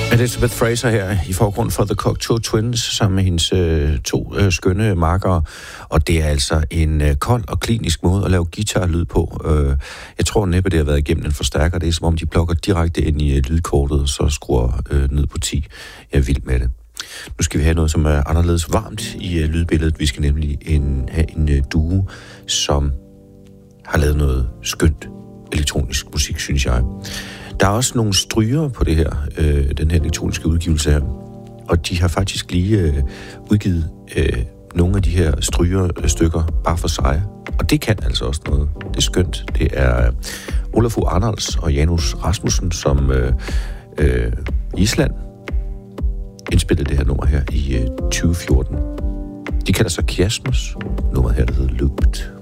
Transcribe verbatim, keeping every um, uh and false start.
Elizabeth Fraser her i forgrund for The Cocteau Twins sammen med hendes øh, to øh, skønne makkere. Og det er altså en øh, kold og klinisk måde at lave guitarlyd på. Øh, jeg tror næppe, det har været igennem en forstærker. Det er som om, de plukker direkte ind i øh, lydkortet, og så skruer øh, ned på ti. Jeg er vild med det. Nu skal vi have noget, som er anderledes varmt i øh, lydbilledet. Vi skal nemlig en, have en øh, duo, som har lavet noget skønt elektronisk musik, synes jeg. Der er også nogle stryger på det her, øh, den her elektroniske udgivelse her. Og de har faktisk lige øh, udgivet øh, nogle af de her strygerstykker bare for sig. Og det kan altså også noget. Det er skønt. Det er Olafur Arnalds og Janus Rasmussen, som øh, øh, Island indspillede det her nummer her i øh, tyve fjorten. De kalder sig Kiasmus. Nummeret her, der hedder Looped.